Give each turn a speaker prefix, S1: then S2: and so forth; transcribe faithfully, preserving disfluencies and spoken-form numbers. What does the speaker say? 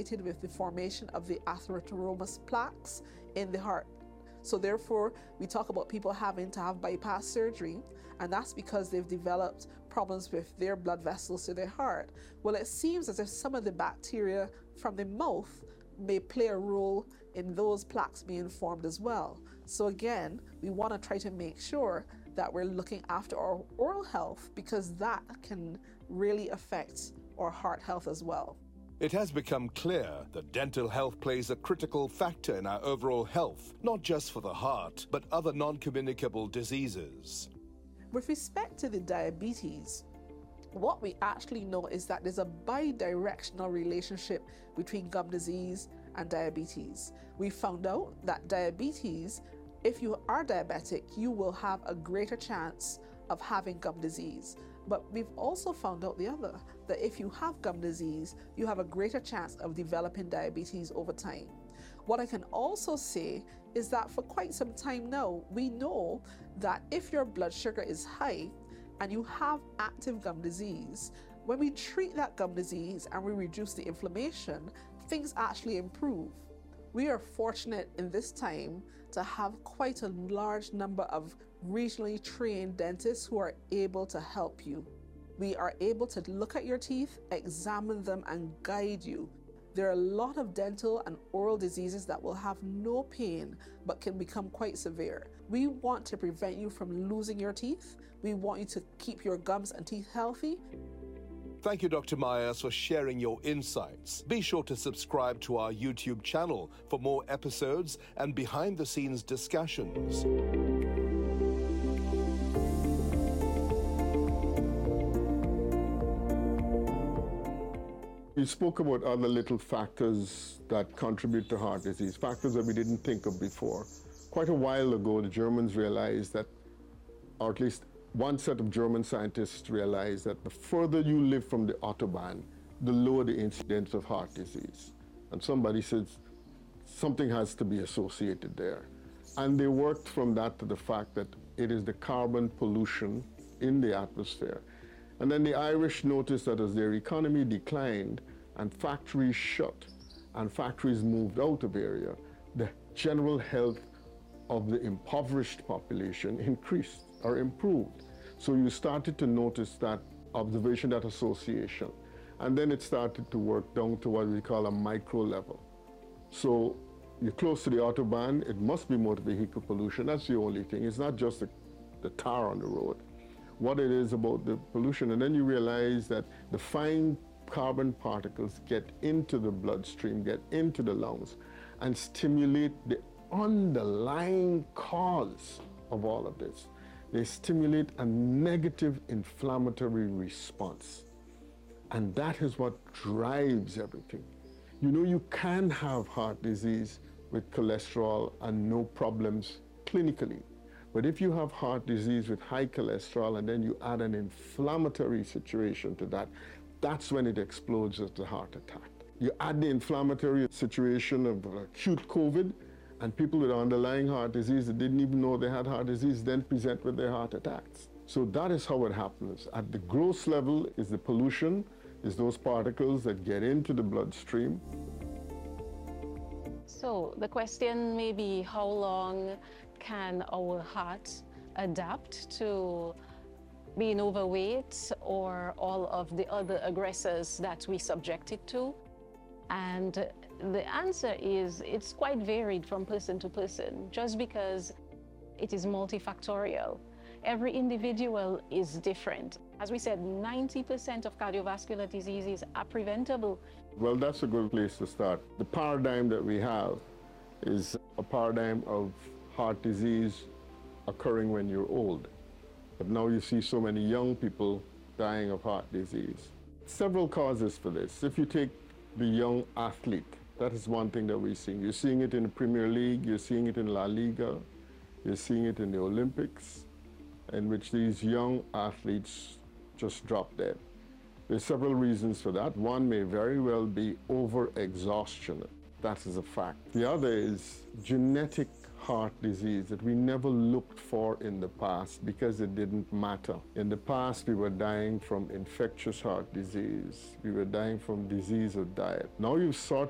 S1: associated with the formation of the atherosclerosis plaques in the heart. So therefore, we talk about people having to have bypass surgery, and that's because they've developed problems with their blood vessels to their heart. Well, it seems as if some of the bacteria from the mouth may play a role in those plaques being formed as well. So again, we want to try to make sure that we're looking after our oral health, because that can really affect our heart health as well.
S2: It has become clear that dental health plays a critical factor in our overall health, not just for the heart, but other non-communicable diseases.
S1: With respect to the diabetes, what we actually know is that there's a bidirectional relationship between gum disease and diabetes. We found out that diabetes, if you are diabetic, you will have a greater chance of having gum disease. But we've also found out the other, that if you have gum disease, you have a greater chance of developing diabetes over time. What I can also say is that for quite some time now, we know that if your blood sugar is high and you have active gum disease, when we treat that gum disease and we reduce the inflammation, things actually improve. We are fortunate in this time to have quite a large number of regionally trained dentists who are able to help you. We are able to look at your teeth, examine them, and guide you. There are a lot of dental and oral diseases that will have no pain but can become quite severe. We want to prevent you from losing your teeth. We want you to keep your gums and teeth healthy.
S2: Thank you, Doctor Myers, for sharing your insights. Be sure to subscribe to our YouTube channel for more episodes and behind-the-scenes discussions.
S3: You spoke about other little factors that contribute to heart disease, factors that we didn't think of before. Quite a while ago, the Germans realized that, or at least one set of German scientists realized that the further you live from the Autobahn, the lower the incidence of heart disease. And somebody says something has to be associated there. And they worked from that to the fact that it is the carbon pollution in the atmosphere. And then the Irish noticed that as their economy declined and factories shut and factories moved out of area, the general health of the impoverished population increased or improved. So you started to notice that observation, that association. And then it started to work down to what we call a micro level. So you're close to the Autobahn, it must be motor vehicle pollution. That's the only thing. It's not just the, the tar on the road. What it is about the pollution, and then you realize that the fine carbon particles get into the bloodstream, get into the lungs, and stimulate the underlying cause of all of this. They stimulate a negative inflammatory response. And that is what drives everything. You know, you can have heart disease with cholesterol and no problems clinically. But if you have heart disease with high cholesterol and then you add an inflammatory situation to that, that's when it explodes as a heart attack. You add the inflammatory situation of acute COVID, and people with underlying heart disease that didn't even know they had heart disease then present with their heart attacks. So that is how it happens. At the gross level is the pollution, is those particles that get into the bloodstream.
S4: So the question may be, how long can our heart adapt to being overweight or all of the other aggressors that we subject it to? And the answer is it's quite varied from person to person, just because it is multifactorial. Every individual is different. As we said, ninety percent of cardiovascular diseases are preventable.
S3: Well, that's a good place to start. The paradigm that we have is a paradigm of heart disease occurring when you're old. But now you see so many young people dying of heart disease. Several causes for this. If you take the young athlete, that is one thing that we're seeing. You're seeing it in the Premier League, you're seeing it in La Liga, you're seeing it in the Olympics, in which these young athletes just drop dead. There's several reasons for that. One may very well be over-exhaustion. That is a fact. The other is genetic heart disease that we never looked for in the past because it didn't matter. In the past, we were dying from infectious heart disease. We were dying from disease of diet. Now you've sought